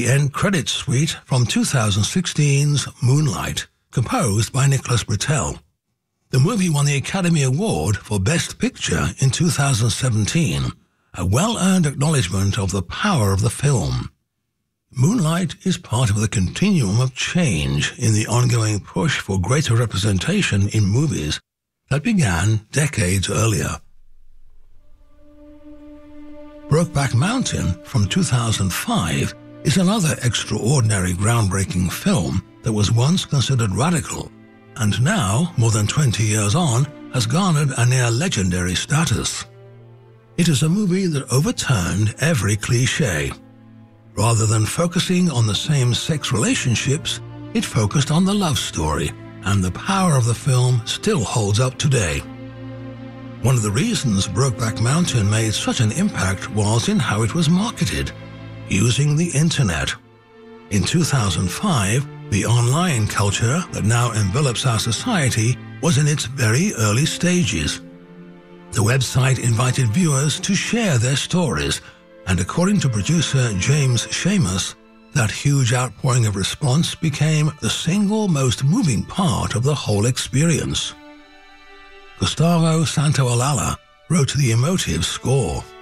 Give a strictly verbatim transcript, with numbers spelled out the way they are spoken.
the end credits suite from two thousand sixteen's Moonlight, composed by Nicholas Britell. The movie won the Academy Award for Best Picture in two thousand seventeen, a well-earned acknowledgement of the power of the film. Moonlight is part of the continuum of change in the ongoing push for greater representation in movies that began decades earlier. Brokeback Mountain from two thousand five is another extraordinary groundbreaking film that was once considered radical and now, more than twenty years on, has garnered a near-legendary status. It is a movie that overturned every cliché. Rather than focusing on the same-sex relationships, it focused on the love story, and the power of the film still holds up today. One of the reasons Brokeback Mountain made such an impact was in how it was marketed, using the internet. In two thousand five, the online culture that now envelops our society was in its very early stages. The website invited viewers to share their stories, and according to producer James Schamus, that huge outpouring of response became the single most moving part of the whole experience. Gustavo Santaolalla wrote the emotive score.